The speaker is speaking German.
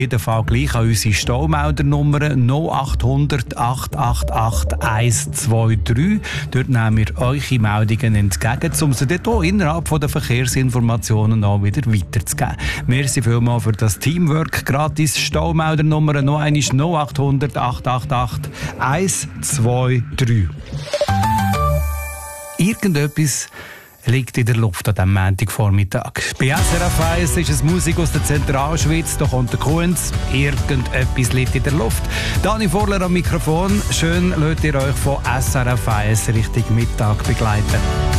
jeden Fall gleich an unsere Staumeldernummer 0800 888 123. Dort nehmen wir eure Meldungen entgegen, um sie dort auch innerhalb der Verkehrsinformationen auch wieder weiterzugeben. Merci vielmals für das Teamwork. Gratis Staumeldernummer noch einmal 0800 888 123. Irgendetwas liegt in der Luft an diesem Montagvormittag. Bei SRF 1 ist es Musik aus der Zentralschweiz, da kommt der Kunz. Irgendetwas liegt in der Luft. Dani Vorler am Mikrofon. Schön, lasst ihr euch von SRF 1 Richtung Mittag begleiten.